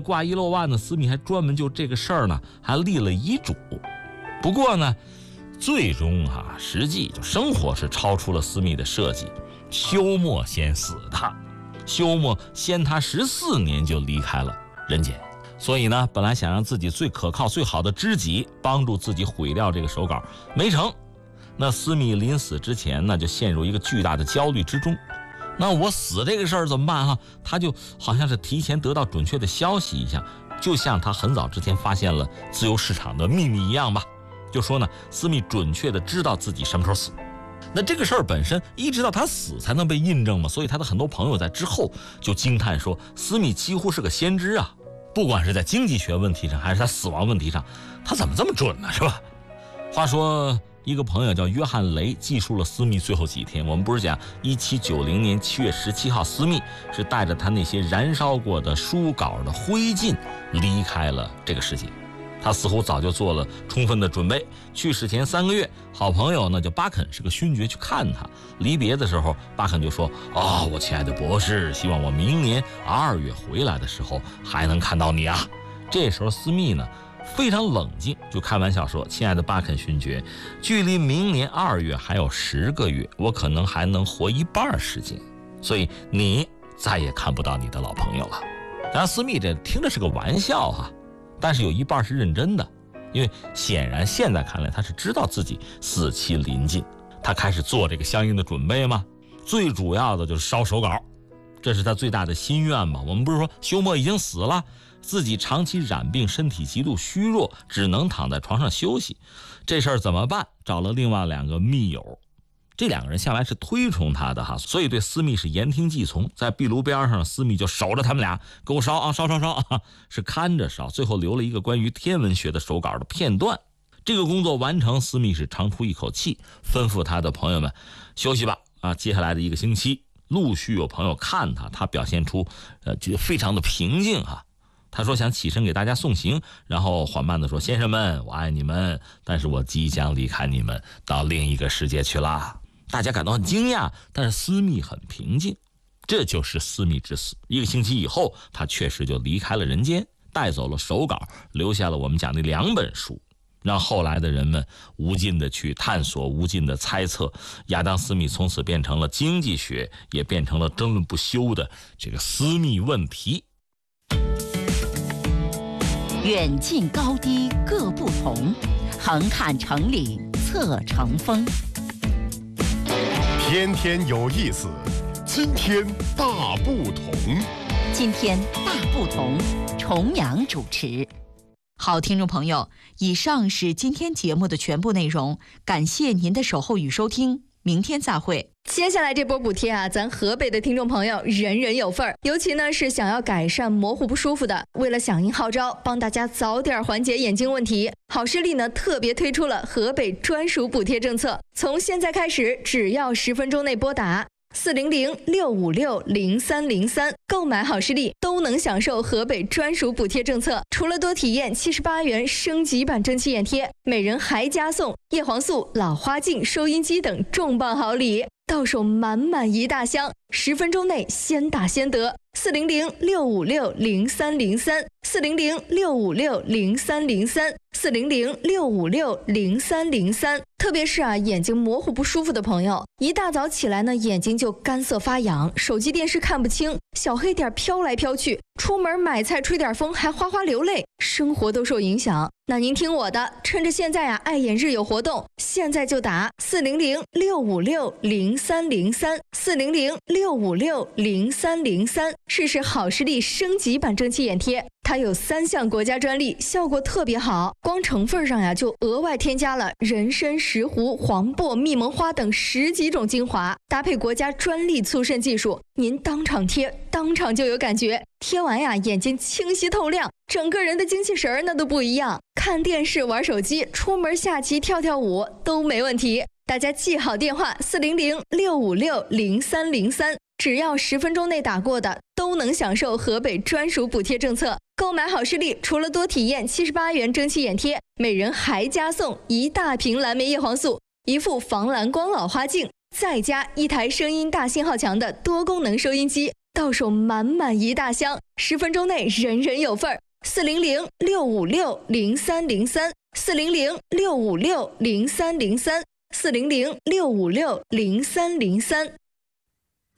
挂一漏万呢，思密还专门就这个事儿呢还立了遗嘱。不过呢最终实际就生活是超出了思密的设计，休谟先死他，休谟先他14年就离开了人间。所以呢本来想让自己最可靠最好的知己帮助自己毁掉这个手稿，没成。那思密临死之前呢就陷入一个巨大的焦虑之中，那我死这个事儿怎么办他就好像是提前得到准确的消息一样，就像他很早之前发现了自由市场的秘密一样吧。就说呢思密准确的知道自己什么时候死，那这个事儿本身一直到他死才能被印证嘛，所以他的很多朋友在之后就惊叹说思密几乎是个先知啊，不管是在经济学问题上还是他死亡问题上，他怎么这么准呢，是吧？话说一个朋友叫约翰雷记述了思密最后几天。我们不是讲1790年7月17号思密是带着他那些燃烧过的书稿的灰烬离开了这个世界，他似乎早就做了充分的准备。去世前3个月，好朋友呢就巴肯是个勋爵去看他，离别的时候巴肯就说我亲爱的博士，希望我明年2月回来的时候还能看到你啊。这时候思密呢非常冷静，就开玩笑说，亲爱的巴肯勋爵，距离明年2月还有10个月，我可能还能活一半时间，所以你再也看不到你的老朋友了。当然思密这听着是个玩笑但是有一半是认真的，因为显然现在看来他是知道自己死期临近，他开始做这个相应的准备嘛。最主要的就是烧手稿，这是他最大的心愿嘛。我们不是说休谟已经死了，自己长期染病，身体极度虚弱，只能躺在床上休息。这事儿怎么办？找了另外2个密友，这2个人向来是推崇他的所以对思密是言听计从。在壁炉边上，思密就守着他们俩，给我烧烧是看着烧。最后留了一个关于天文学的手稿的片段。这个工作完成，思密是长出一口气，吩咐他的朋友们休息吧接下来的1个星期陆续有朋友看他，他表现出就非常的平静他说想起身给大家送行，然后缓慢地说，先生们，我爱你们，但是我即将离开你们到另一个世界去了。大家感到很惊讶，但是思密很平静。这就是思密之死。1个星期以后，他确实就离开了人间，带走了手稿，留下了我们讲的2本书，让后来的人们无尽的去探索，无尽的猜测。亚当·斯密从此变成了经济学，也变成了争论不休的这个斯密问题。 远近高低各不同，横看成岭侧成峰。 天天有意思，今天大不同。 今天大不同，重阳主持。好，听众朋友，以上是今天节目的全部内容，感谢您的守候与收听，明天再会。 接下来这波补贴咱河北的听众朋友人人有份儿，尤其呢是想要改善模糊不舒服的，为了响应号召，帮大家早点缓解眼睛问题，好视力呢特别推出了河北专属补贴政策，从现在开始，只要10分钟内拨打400-656-0303购买好视力都能享受河北专属补贴政策。除了多体验78元升级版蒸汽眼贴，每人还加送叶黄素、老花镜、收音机等重磅好礼，到手满满一大箱，10分钟内先打先得。400-656-0303 400-656-0303 400-656-0303。特别是眼睛模糊不舒服的朋友，一大早起来呢，眼睛就干涩发痒，手机电视看不清，小黑点飘来飘去，出门买菜吹点风还哗哗流泪，生活都受影响。那您听我的，趁着现在爱眼日有活动，现在就打400-656-0303 400-656-0303试试好视力升级版蒸汽眼贴。它有3项国家专利，效果特别好，光成分上就额外添加了人参、石斛、黄柏、蜜蒙花等10几种精华，搭配国家专利促渗技术，您当场贴，当场就有感觉，贴完眼睛清晰透亮，整个人的精气神那都不一样，看电视、玩手机、出门下棋、跳跳舞都没问题。大家记好电话400-656-0303，只要10分钟内打过的都能享受河北专属补贴政策。购买好视力，除了多体验78元蒸汽眼贴，每人还加送1大瓶蓝莓叶黄素、1副防蓝光老花镜，再加1台声音大信号强的多功能收音机。 到手满满一大箱，10分钟内人人有份儿。400-656-0303，400-656-0303，400-656-0303。